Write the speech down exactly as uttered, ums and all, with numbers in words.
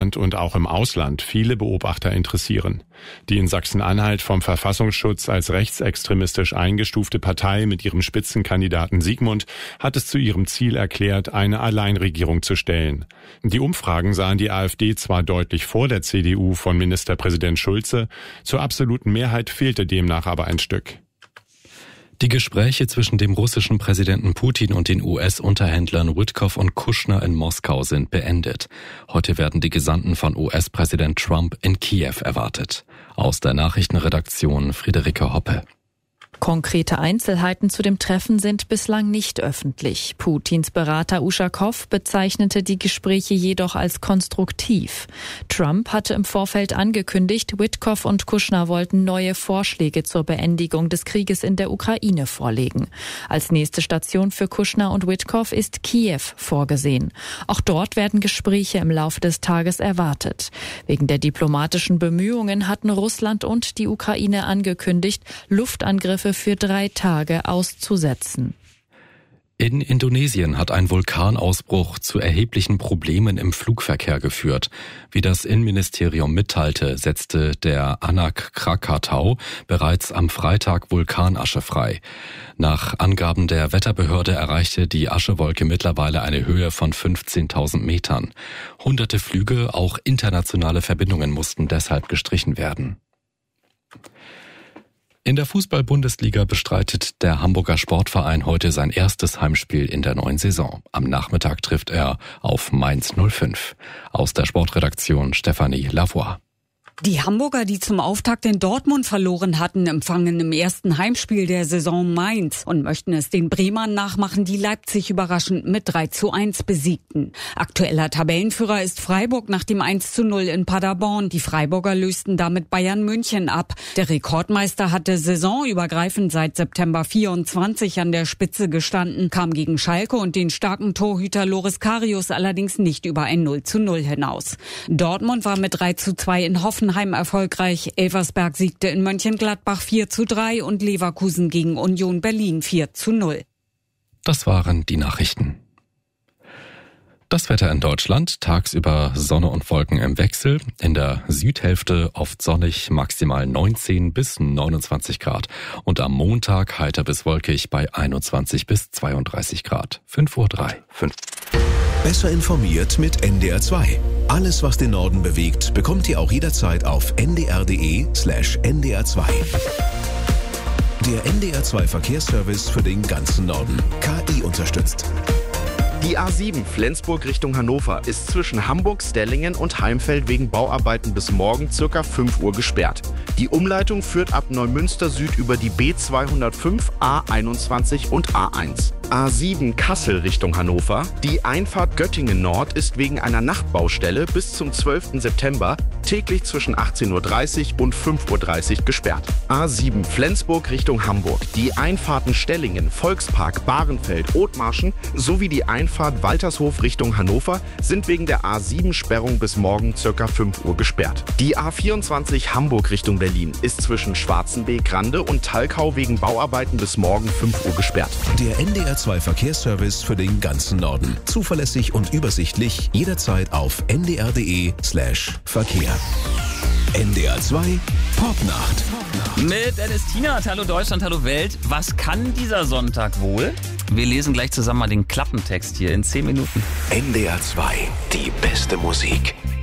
Deutschland und auch im Ausland viele Beobachter interessieren. Die in Sachsen-Anhalt vom Verfassungsschutz als rechtsextremistisch eingestufte Partei mit ihrem Spitzenkandidaten Siegmund hat es zu ihrem Ziel erklärt, eine Alleinregierung zu stellen. Die Umfragen sahen die AfD zwar deutlich vor der C D U von Ministerpräsident Schulze, zur absoluten Mehrheit fehlte demnach aber ein Stück. Die Gespräche zwischen dem russischen Präsidenten Putin und den U S-Unterhändlern Witkoff und Kushner in Moskau sind beendet. Heute werden die Gesandten von U S-Präsident Trump in Kiew erwartet. Aus der Nachrichtenredaktion Friederike Hoppe. Konkrete Einzelheiten zu dem Treffen sind bislang nicht öffentlich. Putins Berater Uschakow bezeichnete die Gespräche jedoch als konstruktiv. Trump hatte im Vorfeld angekündigt, Witkoff und Kushner wollten neue Vorschläge zur Beendigung des Krieges in der Ukraine vorlegen. Als nächste Station für Kushner und Witkoff ist Kiew vorgesehen. Auch dort werden Gespräche im Laufe des Tages erwartet. Wegen der diplomatischen Bemühungen hatten Russland und die Ukraine angekündigt, Luftangriffe für drei Tage auszusetzen. In Indonesien hat ein Vulkanausbruch zu erheblichen Problemen im Flugverkehr geführt. Wie das Innenministerium mitteilte, setzte der Anak Krakatau bereits am Freitag Vulkanasche frei. Nach Angaben der Wetterbehörde erreichte die Aschewolke mittlerweile eine Höhe von fünfzehntausend Metern. Hunderte Flüge, auch internationale Verbindungen mussten deshalb gestrichen werden. In der Fußball-Bundesliga bestreitet der Hamburger Sportverein heute sein erstes Heimspiel in der neuen Saison. Am Nachmittag trifft er auf Mainz null fünf. Aus der Sportredaktion Stefanie Lavoie. Die Hamburger, die zum Auftakt in Dortmund verloren hatten, empfangen im ersten Heimspiel der Saison Mainz und möchten es den Bremern nachmachen, die Leipzig überraschend mit drei zu eins besiegten. Aktueller Tabellenführer ist Freiburg nach dem eins zu null in Paderborn. Die Freiburger lösten damit Bayern München ab. Der Rekordmeister hatte saisonübergreifend seit September vierundzwanzig an der Spitze gestanden, kam gegen Schalke und den starken Torhüter Loris Karius allerdings nicht über ein null zu null hinaus. Dortmund war mit drei zu zwei in Hoffenheim erfolgreich. Elversberg siegte in Mönchengladbach vier zu drei und Leverkusen gegen Union Berlin vier zu null. Das waren die Nachrichten. Das Wetter in Deutschland, tagsüber Sonne und Wolken im Wechsel, in der Südhälfte oft sonnig, maximal neunzehn bis neunundzwanzig Grad und am Montag heiter bis wolkig bei einundzwanzig bis zweiunddreißig Grad. fünf Uhr drei. fünf. Besser informiert mit N D R zwei. Alles, was den Norden bewegt, bekommt ihr auch jederzeit auf n d r punkt d e slash n d r zwei. Der N D R zwei Verkehrsservice für den ganzen Norden. K I unterstützt. Die A sieben Flensburg Richtung Hannover ist zwischen Hamburg, Stellingen und Heimfeld wegen Bauarbeiten bis morgen ca. fünf Uhr gesperrt. Die Umleitung führt ab Neumünster Süd über die B zweihundertfünf, A einundzwanzig und A eins. A sieben Kassel Richtung Hannover. Die Einfahrt Göttingen Nord ist wegen einer Nachtbaustelle bis zum zwölften September täglich zwischen achtzehn Uhr dreißig und fünf Uhr dreißig gesperrt. A sieben Flensburg Richtung Hamburg. Die Einfahrten Stellingen, Volkspark, Bahrenfeld, Othmarschen sowie die Einfahrt Waltershof Richtung Hannover sind wegen der A sieben Sperrung bis morgen ca. fünf Uhr gesperrt. Die A vierundzwanzig Hamburg Richtung Berlin ist zwischen Schwarzenbeek, Grande und Talkau wegen Bauarbeiten bis morgen fünf Uhr gesperrt. Der N D R zwei Verkehrsservice für den ganzen Norden. Zuverlässig und übersichtlich, jederzeit auf n d r punkt d e slash Verkehr. N D R zwei Popnacht. Mit Alice Tina, hallo Deutschland, hallo Welt. Was kann dieser Sonntag wohl? Wir lesen gleich zusammen mal den Klappentext hier in zehn Minuten. N D R zwei, die beste Musik.